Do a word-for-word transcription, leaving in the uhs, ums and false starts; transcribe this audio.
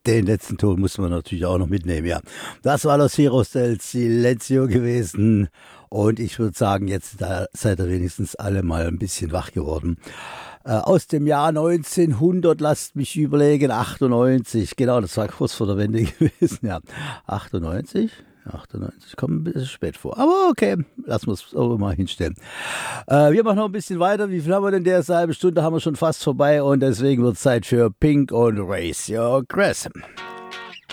Den letzten Ton muss man natürlich auch noch mitnehmen, ja. Das war Los Heroes del Silencio gewesen. Und ich würde sagen, jetzt da seid ihr wenigstens alle mal ein bisschen wach geworden. Äh, aus dem Jahr neunzehnhundert, lasst mich überlegen, achtundneunzig. Genau, das war kurz vor der Wende gewesen, ja. achtundneunzig? achtundneunzig, kommt ein bisschen spät vor. Aber okay, lassen wir es auch mal hinstellen. Äh, wir machen noch ein bisschen weiter. Wie viel haben wir denn der halbe Stunde? Haben wir schon fast vorbei und deswegen wird es Zeit für Pink und Raise Your Grass.